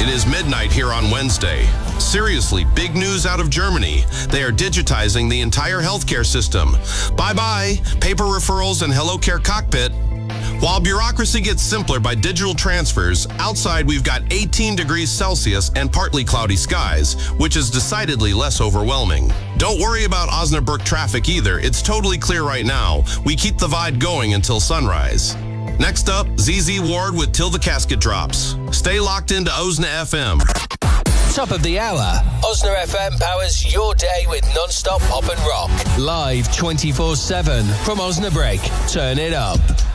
It is midnight here on Wednesday. Seriously, big news out of Germany. They are digitizing the entire healthcare system. Bye-bye, paper referrals and HelloCare Cockpit. While bureaucracy gets simpler by digital transfers, outside we've got 18 degrees Celsius and partly cloudy skies, which is decidedly less overwhelming. Don't worry about Osnabrück traffic either. It's totally clear right now. We keep the vibe going until sunrise. Next up, ZZ Ward with Till the Casket Drops. Stay locked into Osna FM. Top of the hour. Osna FM powers your day with non-stop pop and rock. Live 24/7 from Osnabrück. Turn it up.